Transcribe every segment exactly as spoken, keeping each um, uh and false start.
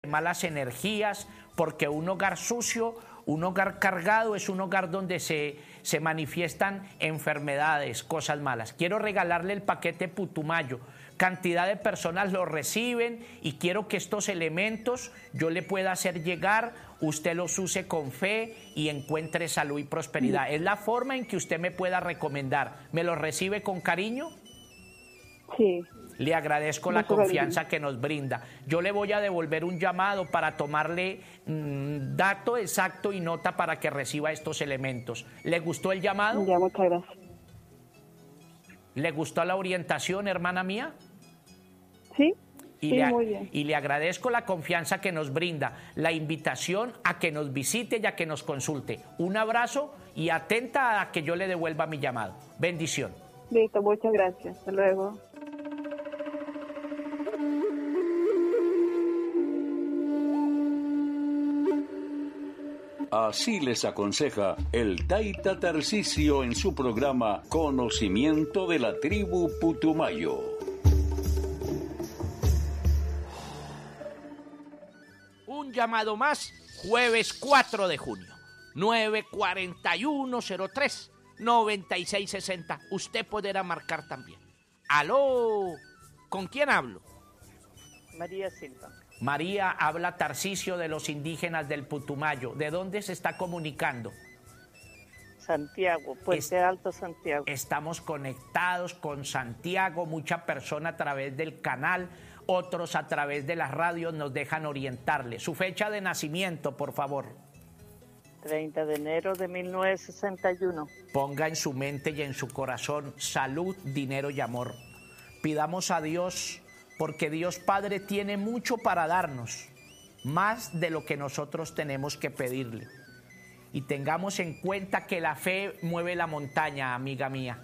malas energías, porque un hogar sucio, un hogar cargado es un hogar donde se, se manifiestan enfermedades, cosas malas. Quiero regalarle el paquete Putumayo. Cantidad de personas lo reciben y quiero que estos elementos yo le pueda hacer llegar, usted los use con fe y encuentre salud y prosperidad. Es la forma en que usted me pueda recomendar. ¿Me los recibe con cariño? Sí. Le agradezco la confianza que nos brinda. Yo le voy a devolver un llamado para tomarle mmm, dato exacto y nota para que reciba estos elementos. ¿Le gustó el llamado? Ya, muchas gracias. ¿Le gustó la orientación, hermana mía? Sí, y, sí, le, muy bien. y le agradezco la confianza que nos brinda, la invitación a que nos visite y a que nos consulte. Un abrazo y atenta a que yo le devuelva mi llamado. Bendición. Listo, muchas gracias. Hasta luego. Así les aconseja el Taita Tarcisio en su programa Conocimiento de la Tribu Putumayo. Un llamado más, jueves cuatro de junio, nueve cuarenta y uno cero tres noventa y seis sesenta. Usted podrá marcar también. Aló, ¿con quién hablo? María Silva. María, habla Tarcisio de los indígenas del Putumayo. ¿De dónde se está comunicando? Santiago, Puente es, Alto, Santiago. Estamos conectados con Santiago, mucha persona a través del canal, otros a través de las radios nos dejan orientarle. Su fecha de nacimiento, por favor. treinta de enero de mil novecientos sesenta y uno. Ponga en su mente y en su corazón salud, dinero y amor. Pidamos a Dios, porque Dios Padre tiene mucho para darnos, más de lo que nosotros tenemos que pedirle. Y tengamos en cuenta que la fe mueve la montaña, amiga mía.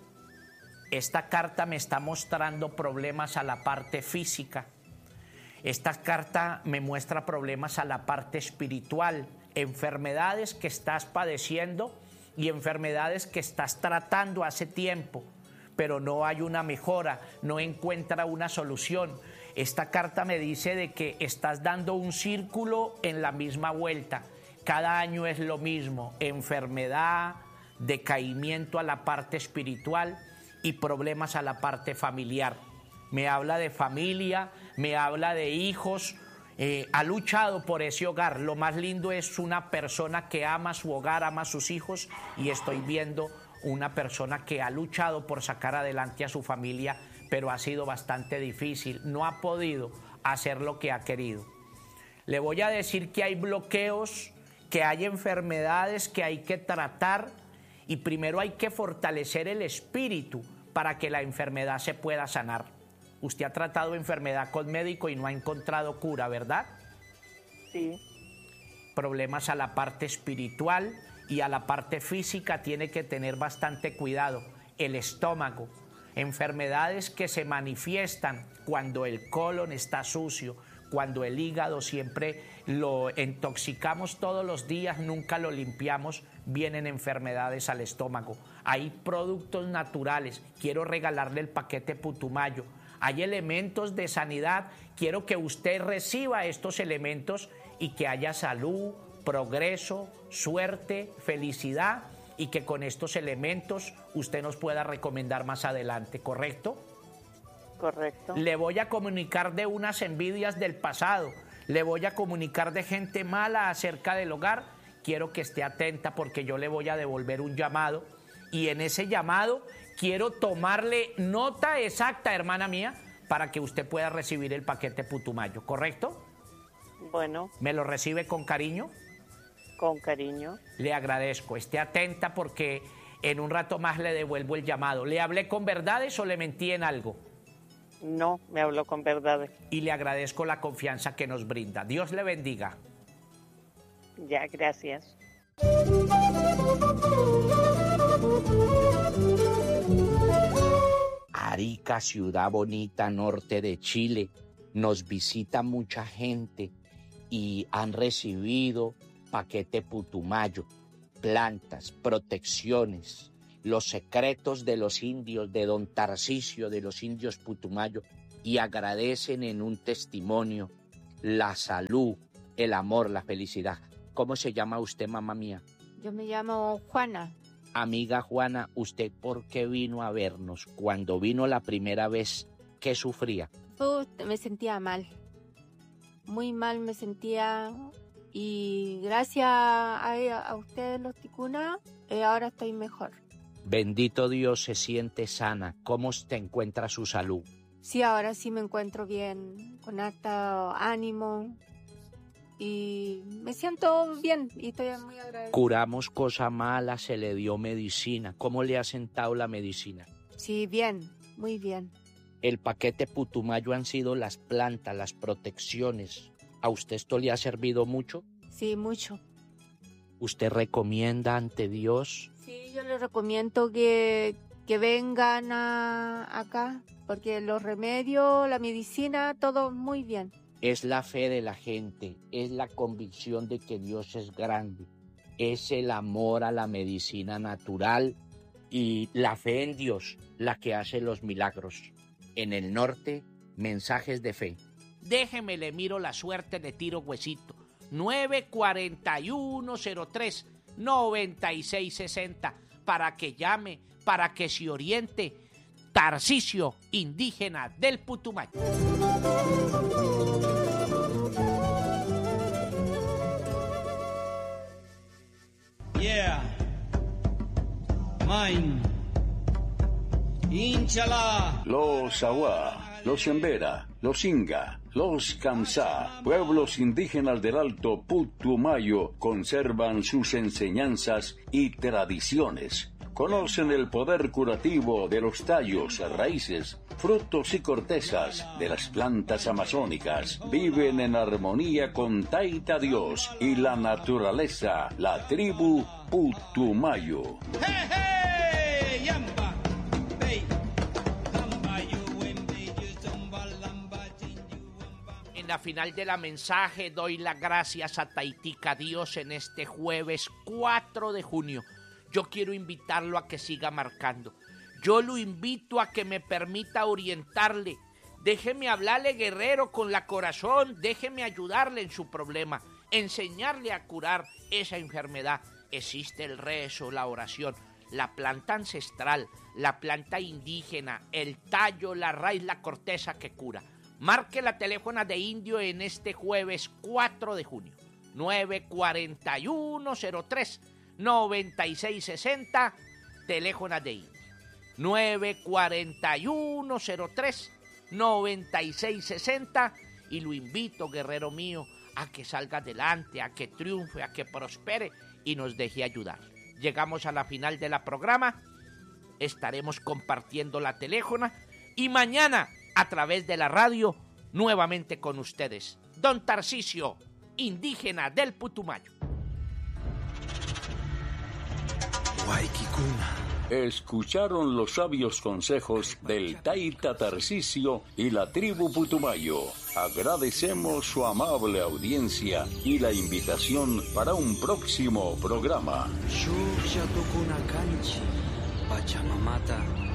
Esta carta me está mostrando problemas a la parte física. Esta carta me muestra problemas a la parte espiritual, enfermedades que estás padeciendo y enfermedades que estás tratando hace tiempo, pero no hay una mejora, no encuentra una solución. Esta carta me dice de que estás dando un círculo en la misma vuelta. Cada año es lo mismo, enfermedad, decaimiento a la parte espiritual y problemas a la parte familiar. Me habla de familia, me habla de hijos, eh, ha luchado por ese hogar. Lo más lindo es una persona que ama su hogar, ama a sus hijos, y estoy viendo una persona que ha luchado por sacar adelante a su familia, pero ha sido bastante difícil, no ha podido hacer lo que ha querido. Le voy a decir que hay bloqueos, que hay enfermedades que hay que tratar, y primero hay que fortalecer el espíritu para que la enfermedad se pueda sanar. Usted ha tratado enfermedad con médico y no ha encontrado cura, ¿verdad? Sí. Problemas a la parte espiritual y a la parte física tiene que tener bastante cuidado. El estómago, enfermedades que se manifiestan cuando el colon está sucio, cuando el hígado siempre lo intoxicamos todos los días, nunca lo limpiamos, vienen enfermedades al estómago. Hay productos naturales, quiero regalarle el paquete Putumayo. Hay elementos de sanidad, quiero que usted reciba estos elementos y que haya salud, progreso, suerte, felicidad, y que con estos elementos usted nos pueda recomendar más adelante, ¿correcto? Correcto. Le voy a comunicar de unas envidias del pasado, le voy a comunicar de gente mala acerca del hogar. Quiero que esté atenta porque yo le voy a devolver un llamado, y en ese llamado quiero tomarle nota exacta, hermana mía, para que usted pueda recibir el paquete Putumayo, ¿correcto? Bueno. ¿Me lo recibe con cariño? Con cariño. Le agradezco. Esté atenta porque en un rato más le devuelvo el llamado. ¿Le hablé con verdades o le mentí en algo? No, me habló con verdades. Y le agradezco la confianza que nos brinda. Dios le bendiga. Ya, gracias. Arica, ciudad bonita, norte de Chile. Nos visita mucha gente y han recibido paquete Putumayo, plantas, protecciones, los secretos de los indios, de don Tarcisio, de los indios Putumayo, y agradecen en un testimonio la salud, el amor, la felicidad. ¿Cómo se llama usted, mamá mía? Yo me llamo Juana. Amiga Juana, ¿usted por qué vino a vernos? Cuando vino la primera vez, ¿qué sufría? Uh, me sentía mal. Muy mal me sentía. Y gracias a, a ustedes, los ticunas, eh, ahora estoy mejor. Bendito Dios, se siente sana. ¿Cómo se encuentra su salud? Sí, ahora sí me encuentro bien, con harto ánimo. Y me siento bien y estoy muy agradecida. Curamos cosa mala, se le dio medicina. ¿Cómo le ha sentado la medicina? Sí, bien, muy bien. El paquete Putumayo han sido las plantas, las protecciones. ¿A usted esto le ha servido mucho? Sí, mucho. ¿Usted recomienda ante Dios? Sí, yo les recomiendo que, que vengan a, acá, porque los remedios, la medicina, todo muy bien. Es la fe de la gente, es la convicción de que Dios es grande, es el amor a la medicina natural y la fe en Dios la que hace los milagros. En el norte, mensajes de fe. Déjeme, le miro la suerte de tiro huesito. nueve cuatro uno cero tres noventa y seis sesenta para que llame, para que se oriente. Tarcisio, indígena del Putumayo. Yeah, mine, Inchala. Los Awa, los Embera, los Inga, los Kamsá, pueblos indígenas del Alto Putumayo, conservan sus enseñanzas y tradiciones. Conocen el poder curativo de los tallos, raíces, frutos y cortezas de las plantas amazónicas. Viven en armonía con Taita Dios y la naturaleza, la tribu Putumayo. Hey, hey, yamba, hey. En la final de la mensaje doy las gracias a Taitica Dios en este jueves cuatro de junio. Yo quiero invitarlo a que siga marcando. Yo lo invito a que me permita orientarle. Déjeme hablarle, guerrero, con la corazón. Déjeme ayudarle en su problema. Enseñarle a curar esa enfermedad. Existe el rezo, la oración, la planta ancestral, la planta indígena, el tallo, la raíz, la corteza que cura. Marque la teléfono de Indio en este jueves cuatro de junio. nueve cuatro uno cero tres noventa y seis sesenta, teléfono de Indio. nueve cuatro uno cero tres noventa y seis sesenta y lo invito, guerrero mío, a que salga adelante, a que triunfe, a que prospere y nos deje ayudar. Llegamos a la final de la programa, estaremos compartiendo la teléfono y mañana a través de la radio nuevamente con ustedes. Don Tarcisio, indígena del Putumayo. Escucharon los sabios consejos del Taita Tarcisio y la tribu Putumayo. Agradecemos su amable audiencia y la invitación para un próximo programa. Pachamamata.